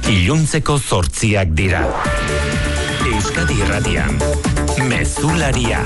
Iluntzeko 8 dira. Euskadi Irratian, Mezularia.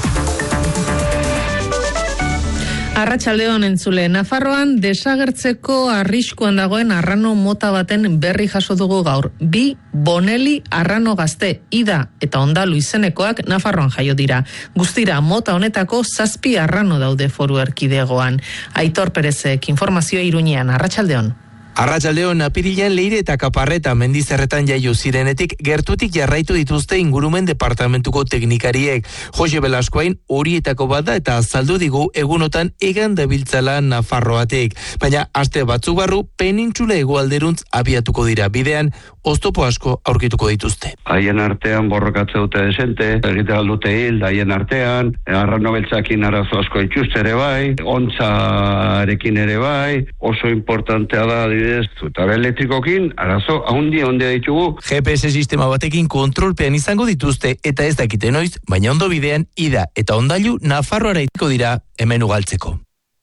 Arratsaldeon entzule, Nafarroan desagertzeko arriskuan dagoen arrano mota baten berri jaso dugu gaur. 2 Bonelli arrano gazte, Ida eta Ondalu izenekoak Nafarroan jaio dira. Guztira mota honetako 7 arrano daude Foru Erkidegoan. Aitor Perezek informazioa Iruñean. Arratsaldeon. Arratsaldeon, apirilean Leire eta Kaparreta mendizerretan jaio zirenetik gertutik jarraitu dituzte ingurumen departamentuko teknikariek. Jose Belaskoain horietako bada eta azaldu digu egunotan egan dabiltzala Nafarroatek. Baina aste batzuk barru penintsula hegoalderuntz abiatuko dira. Bidean oztopo asko aurkituko dituzte. Haien artean borrokatze dute desente, egite aldute hil, haien artean, arrano beltzakin arazo asko itxuste ere bai, ontzarekin ere bai, oso importantea da eta elektrikokin arazo handia ditugu. GPS sistema batekin kontrolpean izango dituzte eta ez dakite noiz, baina ondo bidean Ida eta Ondailu Nafarroara itiko dira hemen ugaltzeko.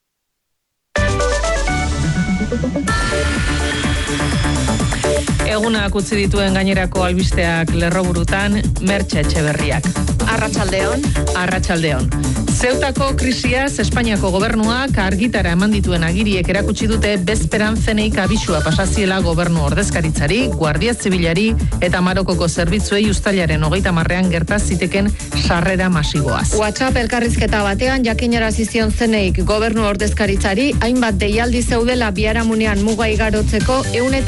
Egunak utzi dituen gainerako albisteak lerroburutan, Mertxe Etxeberriak. Arratsaldeon. Zeutako krisiaz Espainiako gobernuak argitara eman dituen agiriek erakutsi dute bezperan zeneik abisua pasaziela gobernu ordezkaritzari, Guardia Zibilari eta Marokoko zerbitzuei uztailaren 30ean gerta ziteken sarrera masiboaz. WhatsApp elkarrizketa batean jakinarazi zion zeneik gobernu ordezkaritzari hainbat deialdi zeudela biharamunean muga igarotzeko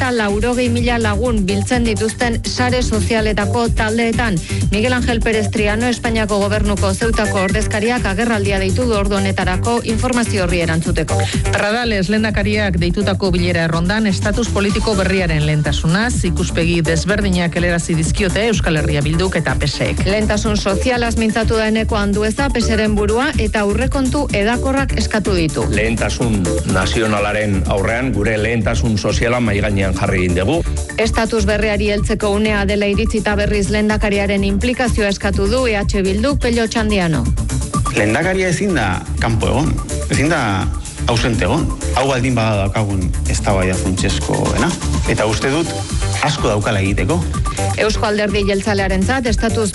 180.000 lagun biltzen dituzten sare sozialetako taldeetan. Miguel Ángel Pérez Triano, Espainiako gobernuko Zeutako ordezkariak agerraldia deitu du ordu honetarako informazio horri erantzuteko. Radales lehendakariak deitutako bilera errondan estatus politiko berriaren lehentasunaz, ikuspegi desberdinak helarazi dizkiote Euskal Herria Bilduk eta PSek. Lehentasun sozialaz mintzatu da Eneko Andueza PSren burua eta aurrekontu edakorrak eskatu ditu. Lehentasun nazionalaren aurrean gure lehentasun soziala mahai gainean jarri egin dugu. Estatus berriari heltzeko unea dela iritzita berriz lehendakariaren implikazioa eskatu du EH Bilduk Pello Txandiano. Lehendakaria ezin da kanpo egon, ezin da ausente egon. Hau baldin bada daukagun eztabaida funtsezkoena. Eta uste dut asko daukala egiteko. Eusko Alderdi Jeltzalearentzat estatus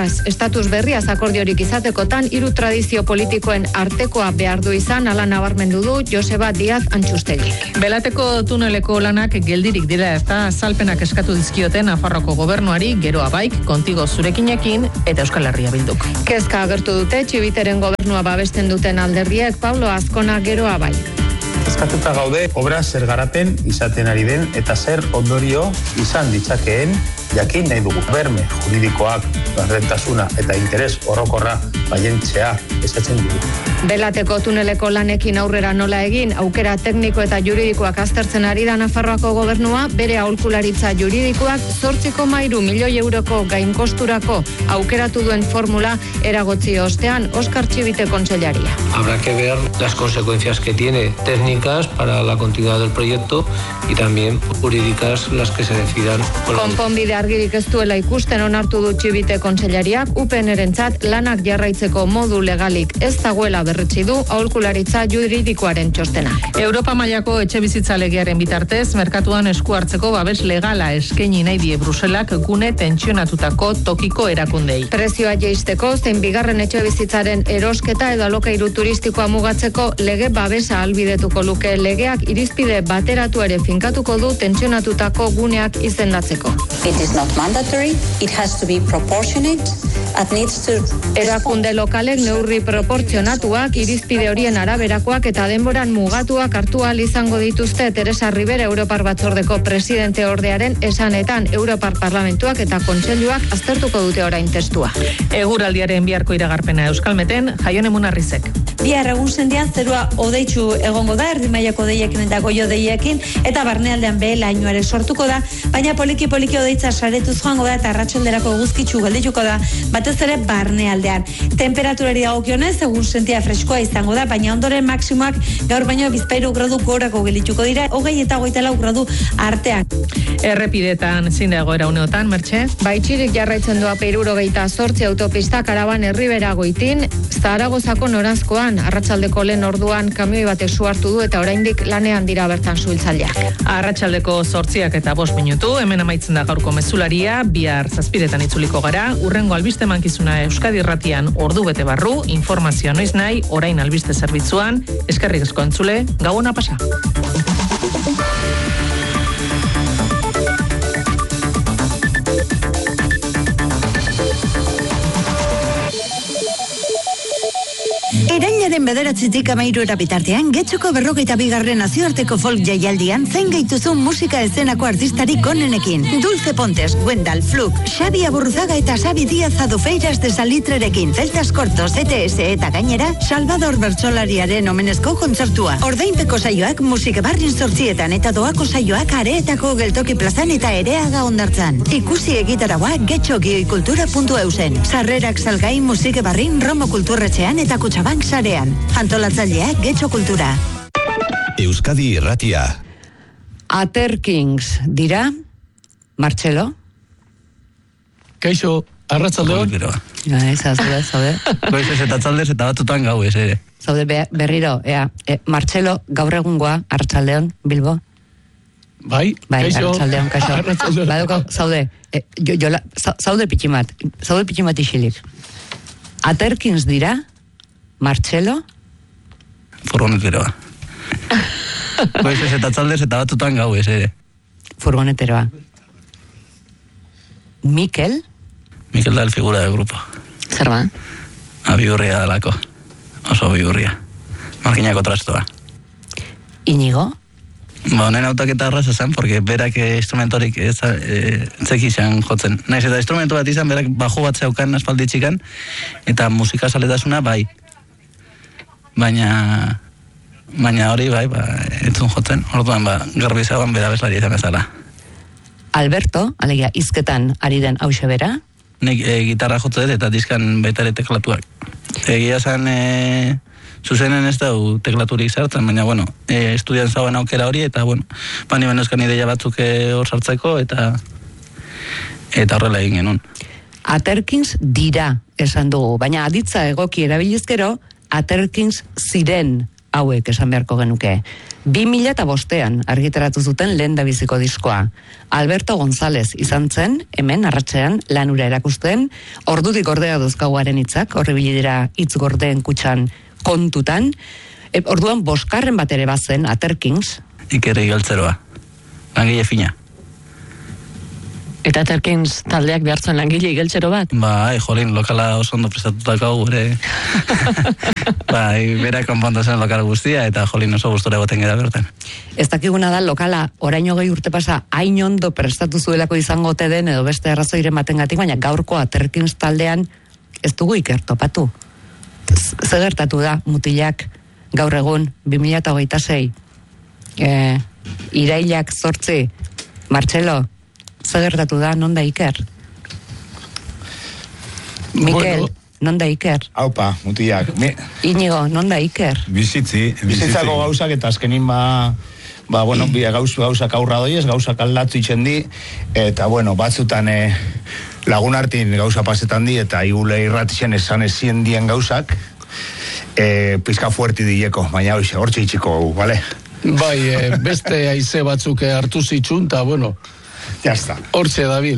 berriaz akordiorik izatekotan 3 tradizio politikoen artekoa behar du izan, hala nabarmendu du Joseba Díaz Antxustegik. Belateko tuneleko lanak geldirik dira eta azalpenak eskatu dizkiote Nafarroko gobernuari, Geroa Baik, Kontigo Zurekinekin eta Euskal Herria Bilduk. Kezka agertu dute Txibiteren gobernua babesten duten alderdiek, Pablo Azkona, Geroa Bai. Eskatuta gaude obra zer garapen izaten ari den eta zer ondorio izan ditzakeen jakin nahi dugu. Berme juridikoak, gardentasuna eta interes orokorra baientzea eskatzen dugu. Belateko tuneleko lanekin aurrera nola egin, aukera tekniko eta juridikoak aztertzen ari da Nafarroako gobernua, bere aholkularitza juridikoak 8,3 milioi euroko gainkosturako aukeratu duen formula eragotzi ostean Oskar Txibite kontseilaria. Habrá que ver las consecuencias que tiene técnicas para la continuidad del proyecto y también jurídicas las que se decidan. Konponbide argirik ez duela ikusten onartu du Txibite kontseilariak, UPNrentzat lanak jarraitzeko modu legalik ez dagoela berretsi du aholkularitza juridikoaren txostenak. Europa mailako etxebizitza legearen bitartez, merkatuan esku hartzeko babes legala eskaini nahi die Bruselak gune tentsionatutako tokiko erakundei. Prezioa jeisteko zein bigarren etxebizitzaren erosketa edo alokairu turistikoa mugatzeko lege babesa ahalbidetuko luke. Legeak irizpide bateratu ere finkatuko du tentsionatutako guneak izendatzeko. It is not mandatory, it has to be proportionate. Erakunde lokalek neurri proportzionatuak, irizpide horien araberakoak eta denboran mugatuak hartu ahal izango dituzte. Teresa Ribera Europar Batzordeko presidente ordearen esanetan, Europar Parlamentuak eta Kontseiluak aztertuko dute orain testua. Eguraldiaren biharko iragarpena Euskalmeten, Jaione Munarrizek. Bihar egun sendian zerua odeitsu egongo da, erdi mailako deiekin eta goio deiekin, eta barnealdean behelainoare sortuko da, baina poliki odeitza saretuz joango da eta arratsalderako eguzkitsu geldituko da, batez ere barnealdean. Temperaturari dagokionez, egun sentia freskoa izango da, baina ondoren maksimoak gaur baino 2 gradu gorako geldituko dira, 20 eta 24 gradu artean. Errepidetan zein da egoera uneotan, Mertxe? Baitxirik jarraitzen du AP 78 autopista Karaban Herribera Goitin, Zaragozako noranzkoan, Bilboan, arratsaldeko lehen orduan kamioi batek su hartu du eta oraindik lanean dira bertan suhiltzaileak. Arratsaldeko 8:05 minutu, hemen amaitzen da gaurko mezularia, bihar 7:00 itzuliko gara, urrengo albiste mankizuna Euskadi Irratian ordu bete barru, informazioa noiz nahi, orain albiste zerbitzuan, eskerrik asko entzule, gabona pasa. Irailaren 9-tik 13 bitartean, Getxoko 42. nazioarteko folk jaialdian zein gaituzun musika eszenako artistarik onenekin. Dulce Pontes, Wendal, Fluk, Xabi Aburruzaga eta Xabi Díaz Adufeiras de Salitrerekin, Celtas Cortos, ETS eta gainera, Salvador Bertsolariaren omenezko kontzertua. Ordainpeko saioak musika barrin 8 eta doako saioak Areetako Geltoki plazan eta Ereaga Hondartzan. Ikusi egitaragoa getxogioikultura.eusen. Sarrerak salgai musika barrin Romo Kulturretxean eta Kutxabank sarean. Antolatzaileak Getxo Kultura. Euskadi Irratia. Ater Kings dira, Martxelo? Kaixo, arratsaldeon. Zaude. Goizez eta tzaldez eta batutan gau ez ere. Zaude berriro, Martxelo, gaur egungoa, arratsaldeon, Bilbo? Bai, kaixo. Arratsaldeon. Baduko, zaude, zaude pitximat isilik. Ater Kings dira, Martxelo? Furgoneteroa. Goizez eta tzaldez eta batutan gau ez ere. Furgoneteroa. Mikel? Mikel da el figura del grupo. Zer ba? Bihurria dalako. Oso bihurria. Markinako trastoa. Inigo? Honen autaketa arraza zen, porque berak instrumentorik zekizan jotzen. Naiz eta instrumentu bat izan, berak baju bat zeukan aspalditxikan, eta musika saletasuna bai. Baina hori bai, entzun jotzen. Orduan, garbi zauan bera bezlari izan bezala. Alberto, alegia, hizketan ari den hause bera? Nik gitarra jotzen eta diskan baita ere teklatuak. Egia zen zuzenen ez dau teklaturik zartzen, baina, estudian zauen aukera hori, eta, bani benozkan ideia batzuk hor sartzeko, eta horrela egin genuen. Ater Kings dira esan dugu, baina aditza egoki erabilizkero, Ater Kings ziren hauek esan beharko genuke. 2005an argitaratu zuten lehen biziko diskoa. Alberto González izan zen, hemen arratsean lanura erakusten, ordutik gordea duzkauaren hitzak, horribili dira hitz gordeen kutxan kontutan. Orduan 5. bat ere bazen Ater Kings. Ikerri galtzeroa. Langile fina. Eta Ater Kings taldeak behartzen langile igeltzero bat? Bai, jolin, lokala oso ondo prestatutako gure. Bai, bera konpontu zen lokal guztia, eta jolin oso gustora egoten gara bertan. Ez dakiguna da, lokala orain 20 urte pasa, hain ondo prestatu zuelako izango ote den, edo beste arrazoiren batengatik, baina gaurko Ater Kings taldean ez dugu ikertopatu. Zer gertatu da, mutilak, gaur egun, 2026, irailak 8, Martxelo, zer gertatu da, non da Iker? Mikel, non da Iker? Aupa, mutilak. Inigo, non da Iker? Bizitzako gauzak eta azkenin gauzak aurra doiez, gauzak aldatzu itxendi, eta batzutan lagun hartin gauza pasetan di, eta igule irratixen esan ezien dien gauzak, pizka fuerti dileko, baina hortxe itxiko, bale? Bai, beste aize batzuk hartu zitxun, eta jazta. Hortxe dabil.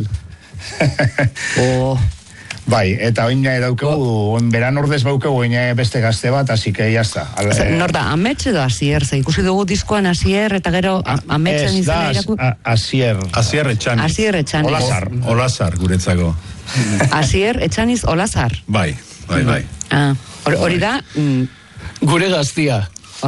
Bai, eta oin daukegu, beran ordez baukegu beste gazte bat, así que jazta. Nor da, Amets edo Asier? Ikusi dugu diskoan Asier, eta gero Ametsen izan eraku? Asier Etxaniz. Asier Etxaniz. Olazar, guretzako. Asier Etxaniz Olazar. Bai. Hori da? Gure gaztia.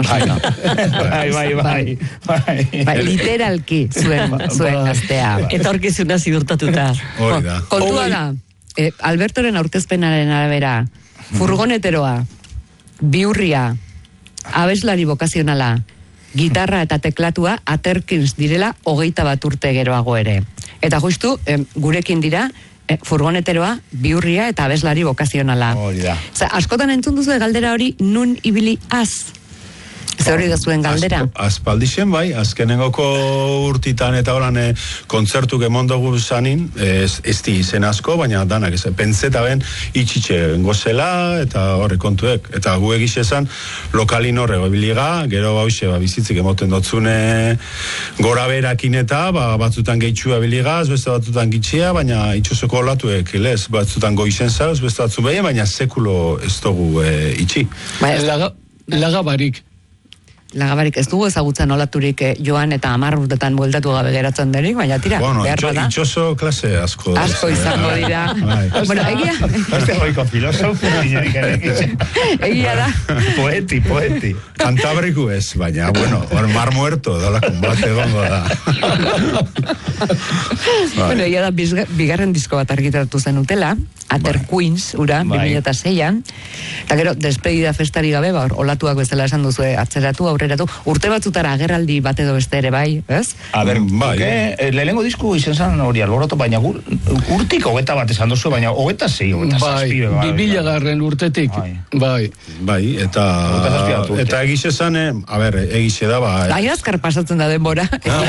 Bai. Literalki zuen gaztea. Etorkizuna zidurtatuta. Hori da. Kontua da, Albertoren aurkezpenaren arabera, furgoneteroa, bihurria, abeslari bokazionala, gitarra eta teklatua Ater Kings direla 21 urte geroago ere. Eta justu, gurekin dira, furgoneteroa, bihurria eta abeslari bokazionala. Hori da. Askotan entzun duzu galdera hori, nun ibili az? Zer hori da zuen galdera? Aspaldixen bai, azkenengoko urtitan eta horan kontzertuk emondogu zanin, ez di izen asko, baina danak ez, pentseta ben itxitxe gozela eta horre kontuek, eta gu egixe esan lokalin horre biliga, gero bauxe bizitzik emoten dotzune gora berakin eta batzutan gehitxua biligaz, beste batzutan gitxia, baina itxosoko olatuek, lez, batzutan goizen zauz, beste batzu behien, baina sekulo ez dugu itxi. Lagabarik ez dugu ezagutzen olaturik joan eta 10 urtetan bueltatu gabe geratzen denik, baina tira, behar bada. Itxoso klase asko. Asko izango dira. Bueno, egia. Este goiko filosofo, Egia da. Poeti. Kantabriku ez, baina, bueno, Mar Muerto, dala konbate gongo da. Bueno, egia da, bigarren disko bat argitaratu zen utela, Ater Queens, ura, 2006an, eta gero, despedida festari gabe, olatuak bezala esan duzu atzeratu, aurreratu, urte batzutara agerraldi bat edo beste ere bai, ez? A ber, lehenengo disku izen zan hori alboroto, baina urtik 21 bat esan duzu, baina 26, 27. Bai, 2000 urtetik, bai. Bai, eta egixe zan, a ber, egixe da, Bai, azkar pasatzen da denbora.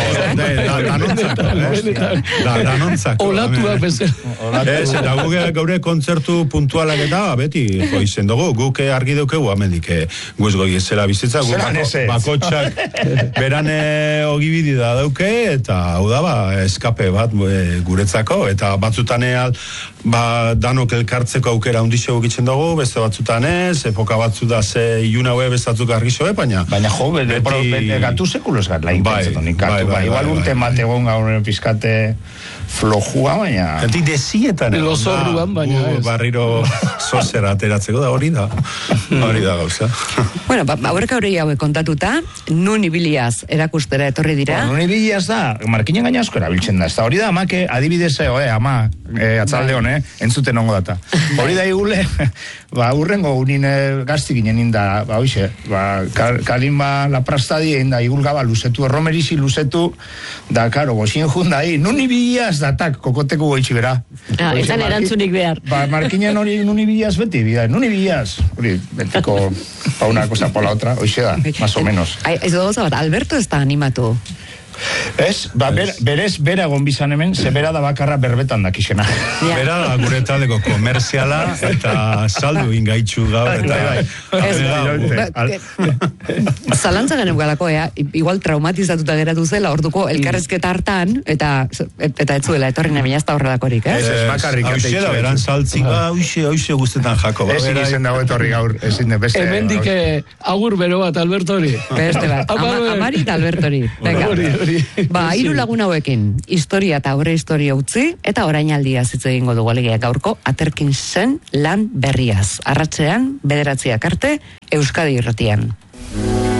Danontzako. Olatuak bezala. Ez, eta gaure kontzertu puntualak eta beti izen dugu, guk argi dukegu amendik guz goi ezela bizitza, bakotxak berane ogibidi da dauke, eta hau da, eskape bat guretzako, eta batzutan danok elkartzeko aukera undixo gukitzen dugu, beste batzutan ez, epoka batzu da ze iluna hue bestatzuk argizoe, baina jo, gatu sekulo ez gat lain pentsetan ikatu, igual urte mate egon gaur pizkate flojua, baina Gati desietan lozorruan, baina barriro zozera ateratzeko da hori da gauza. Bueno, aurreka hori hauek kontatuta, nun ibiliaz erakustera etorri dira? Nun ibiliaz da, markinen gaina asko erabiltzen da, ez da hori da, amake adibidez, ama, atzalde hon, entzuten ongo data. Hori da igule, urrengo unin gazti ginen inda, hoxe, kalimba laprastadi egin da, igul gaba luzetu, erromerizi luzetu, da, karo, gozien junda, nun ibiliaz datak, kokoteko goitxi bera. Ezan erantzunik behar. Markinen hori nun ibiliaz beti, nun ibiliaz, hori, betiko, pa una cosa por la otra, hoxe da, más o menos. Ez dugu bat, Alberto ez da animatu. Ez, berez, bera gonbizan hemen, ze bera da bakarra berbetan dakixena. Bera da gure taldeko komerziala, eta saldu ingaitxu gaur, Zalantza genukalako, igual traumatizatuta geratu zela, orduko elkarrezketa hartan, eta etzuela, etorri nemina ez da horrelakorik, Ez bakarrik. Hauxe da, beran saltzik, hauxe guztetan jako. Ezin izen dago etorri gaur, ezin de beste. Hemendik agur bero bat, Albertori. Beste bat, Amari eta Albertori. Hiru lagun hauekin, historia eta aurre historia utzi, eta orainaldia hitz egingo dugu alegia gaurko Aterkin zen lan berriaz. Arratsean, 9 arte, Euskadi Irratian.